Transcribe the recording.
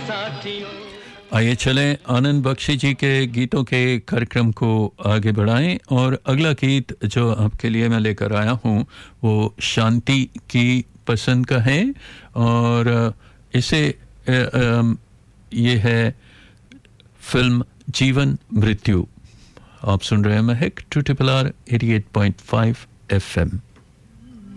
आइए चलें आनंद बख्शी जी के गीतों के कार्यक्रम को आगे बढ़ाएं और अगला गीत जो आपके लिए मैं लेकर आया हूं वो शांति की पसंद का है और इसे ये है फिल्म जीवन मृत्यु। आप सुन रहे हैं महक 2RR 88.5 FM।